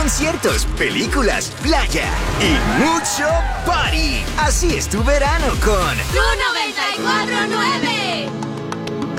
conciertos, películas, playa y mucho party. Así es tu verano con Duna